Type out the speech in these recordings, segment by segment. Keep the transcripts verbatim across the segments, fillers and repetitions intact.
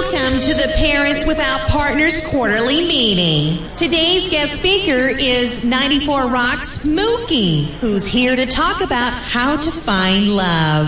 Welcome to the Parents Without Partners quarterly meeting. Today's guest speaker is ninety-four Rock's Mookie, who's here to talk about how to find love.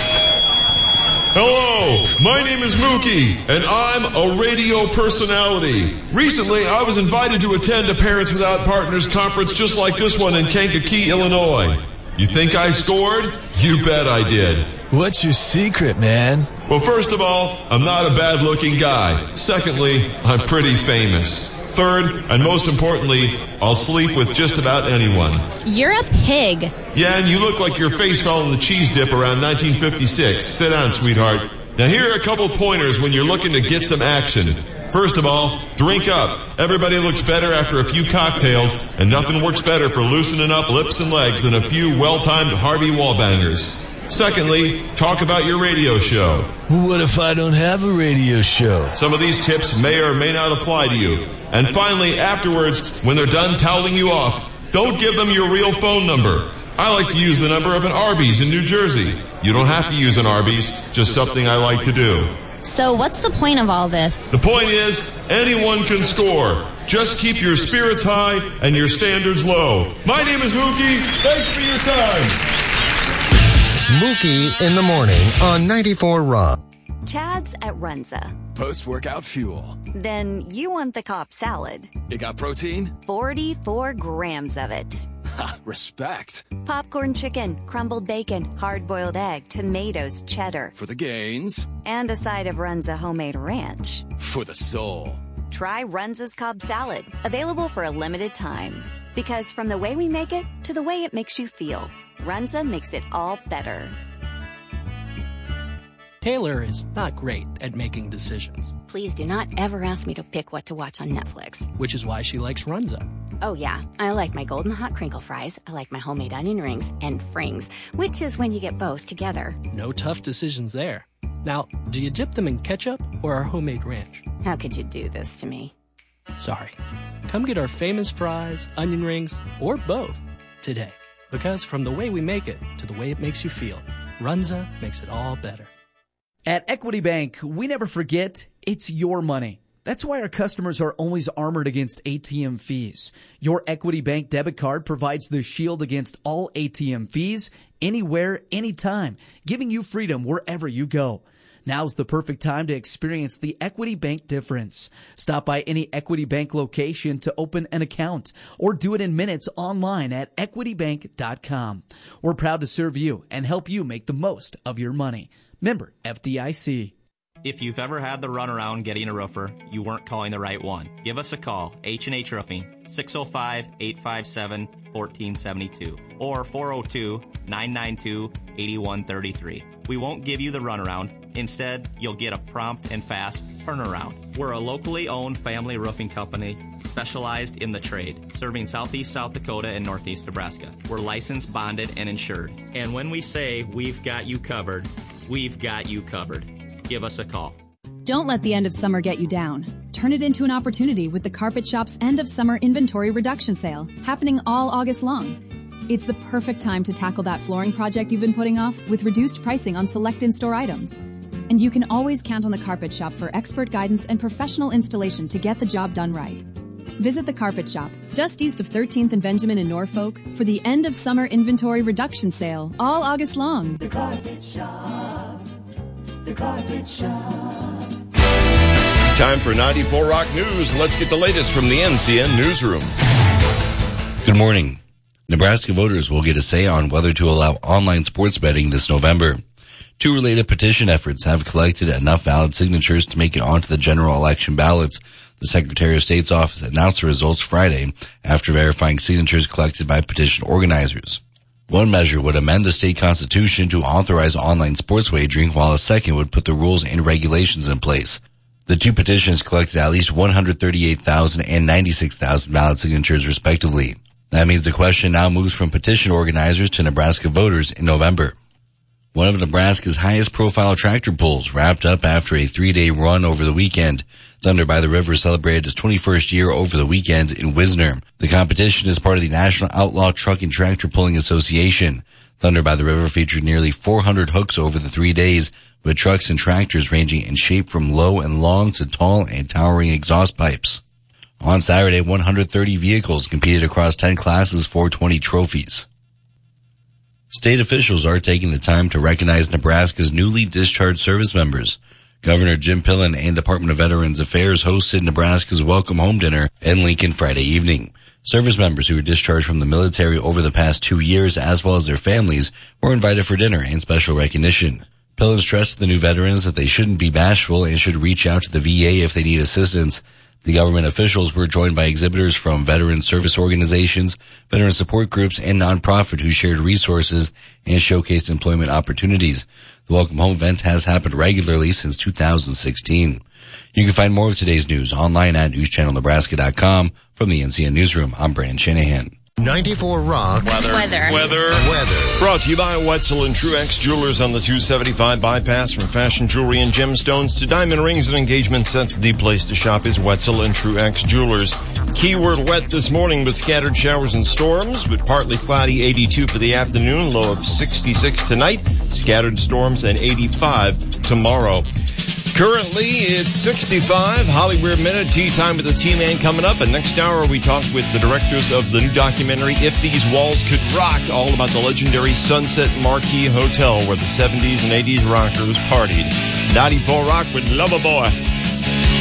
Hello, my name is Mookie, and I'm a radio personality. Recently, I was invited to attend a Parents Without Partners conference just like this one in Kankakee, Illinois. You think I scored? You bet I did. What's your secret, man? Well, first of all, I'm not a bad-looking guy. Secondly, I'm pretty famous. Third, and most importantly, I'll sleep with just about anyone. You're a pig. Yeah, and you look like your face fell in the cheese dip around nineteen fifty-six. Sit down, sweetheart. Now, here are a couple pointers when you're looking to get some action. First of all, drink up. Everybody looks better after a few cocktails, and nothing works better for loosening up lips and legs than a few well-timed Harvey Wallbangers. Secondly, talk about your radio show. What if I don't have a radio show? Some of these tips may or may not apply to you. And finally, afterwards, when they're done toweling you off, don't give them your real phone number. I like to use the number of an Arby's in New Jersey. You don't have to use an Arby's, just something I like to do. So what's the point of all this? The point is, anyone can score. Just keep your spirits high and your standards low. My name is Mookie. Thanks for your time. Mookie in the morning on ninety-four Rock. Chad's at Runza. Post-workout fuel. Then you want the Cobb salad. It got protein? forty-four grams of it. Ha, respect. Popcorn chicken, crumbled bacon, hard-boiled egg, tomatoes, cheddar. For the gains. And a side of Runza homemade ranch. For the soul. Try Runza's Cobb salad. Available for a limited time. Because from the way we make it to the way it makes you feel, Runza makes it all better. Taylor is not great at making decisions. Please do not ever ask me to pick what to watch on Netflix. Which is why she likes Runza. Oh yeah, I like my golden hot crinkle fries, I like my homemade onion rings, and frings, which is when you get both together. No tough decisions there. Now, do you dip them in ketchup or our homemade ranch? How could you do this to me? Sorry. Come get our famous fries, onion rings, or both today. Because from the way we make it to the way it makes you feel, Runza makes it all better. At Equity Bank, we never forget it's your money. That's why our customers are always armored against A T M fees. Your Equity Bank debit card provides the shield against all A T M fees, anywhere, anytime, giving you freedom wherever you go. Now's the perfect time to experience the Equity Bank difference. Stop by any Equity Bank location to open an account or do it in minutes online at equity bank dot com. We're proud to serve you and help you make the most of your money. Member F D I C. If you've ever had the runaround getting a roofer, you weren't calling the right one. Give us a call, H and H Roofing, six oh five, eight five seven, one four seven two or four oh two, nine nine two, eight one three three. We won't give you the runaround. Instead, you'll get a prompt and fast turnaround. We're a locally owned family roofing company specialized in the trade, serving southeast South Dakota and northeast Nebraska. We're licensed, bonded, and insured. And when we say we've got you covered, we've got you covered. Give us a call. Don't let the end of summer get you down. Turn it into an opportunity with the Carpet Shop's end of summer inventory reduction sale, happening all August long. It's the perfect time to tackle that flooring project you've been putting off with reduced pricing on select in-store items. And you can always count on the Carpet Shop for expert guidance and professional installation to get the job done right. Visit the Carpet Shop, just east of thirteenth and Benjamin in Norfolk, for the end of summer inventory reduction sale, all August long. The Carpet Shop. The Carpet Shop. Time for ninety-four Rock News. Let's get the latest from the N C N Newsroom. Good morning. Nebraska voters will get a say on whether to allow online sports betting this November. Two related petition efforts have collected enough valid signatures to make it onto the general election ballots. The Secretary of State's office announced the results Friday after verifying signatures collected by petition organizers. One measure would amend the state constitution to authorize online sports wagering, while a second would put the rules and regulations in place. The two petitions collected at least one hundred thirty-eight thousand and ninety-six thousand valid signatures respectively. That means the question now moves from petition organizers to Nebraska voters in November. One of Nebraska's highest profile tractor pulls wrapped up after a three-day run over the weekend. Thunder by the River celebrated its twenty-first year over the weekend in Wisner. The competition is part of the National Outlaw Truck and Tractor Pulling Association. Thunder by the River featured nearly four hundred hooks over the three days, with trucks and tractors ranging in shape from low and long to tall and towering exhaust pipes. On Saturday, one hundred thirty vehicles competed across ten classes for twenty trophies. State officials are taking the time to recognize Nebraska's newly discharged service members. Governor Jim Pillen and Department of Veterans Affairs hosted Nebraska's Welcome Home Dinner in Lincoln Friday evening. Service members who were discharged from the military over the past two years, as well as their families, were invited for dinner and special recognition. Pillen stressed to the new veterans that they shouldn't be bashful and should reach out to the V A if they need assistance. The government officials were joined by exhibitors from veteran service organizations, veteran support groups, and nonprofit who shared resources and showcased employment opportunities. The Welcome Home event has happened regularly since two thousand sixteen. You can find more of today's news online at news channel nebraska dot com. From the N C N Newsroom, I'm Brandon Shanahan. ninety-four Rock. Weather. Weather. Weather. Weather. Brought to you by Wetzel and Truex Jewelers on the two seventy-five bypass. From fashion jewelry and gemstones to diamond rings and engagement sets, the place to shop is Wetzel and Truex Jewelers. Keyword wet this morning with scattered showers and storms, but partly cloudy, eighty-two for the afternoon, low of sixty-six tonight, scattered storms, and eighty-five tomorrow. Currently, it's sixty-five. Hollywood Minute, tea time with the T-Man coming up. And next hour, we talk with the directors of the new documentary, If These Walls Could Rock, all about the legendary Sunset Marquis Hotel where the seventies and eighties rockers partied. ninety-four Rock with Lover Boy.